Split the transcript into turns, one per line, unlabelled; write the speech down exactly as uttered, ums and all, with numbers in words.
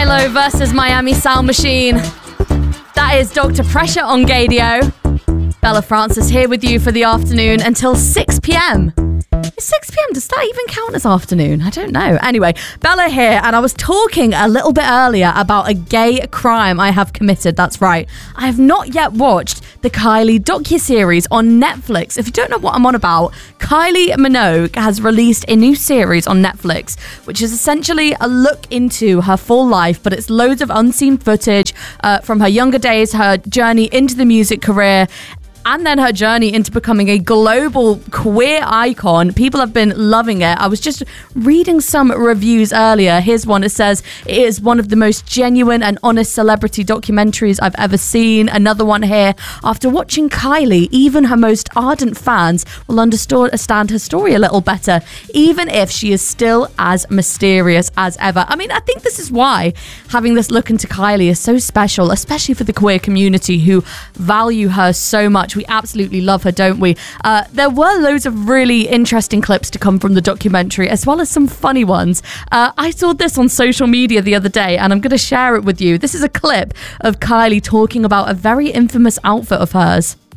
J-Lo versus Miami Sound Machine. That is Doctor Pressure on Gaydio. Bella Francis here with you for the afternoon until six p.m. Is six p.m. does that even count as afternoon? I don't know. Anyway, Bella here, and I was talking a little bit earlier about a gay crime I have committed. That's right. I have not yet watched the Kylie docuseries on Netflix. If you don't know what I'm on about, Kylie Minogue has released a new series on Netflix, which is essentially a look into her full life, but it's loads of unseen footage uh, from her younger days, her journey into the music career, and then her journey into becoming a global queer icon. People have been loving it. I was just reading some reviews earlier. Here's one. It says, it is one of the most genuine and honest celebrity documentaries I've ever seen. Another one here. After watching Kylie, even her most ardent fans will understand her story a little better, even if she is still as mysterious as ever. I mean, I think this is why having this look into Kylie is so special, especially for the queer community who value her so much. We absolutely love her, don't we? Uh, there were loads of really interesting clips to come from the documentary, as well as some funny ones. Uh, I saw this on social media the other day, and I'm going to share it with you. This is a clip of Kylie talking about a very infamous outfit of hers.